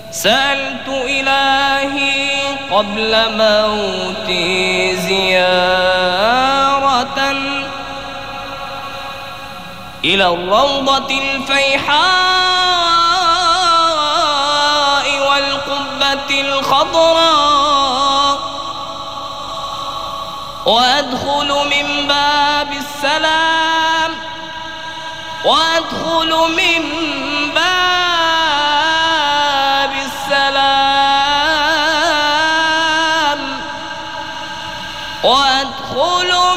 سألت إلهي قبل موتي زيارة إلى الروضة الفيحاء والقبة الخضراء، وأدخل من باب السلام، وأدخل من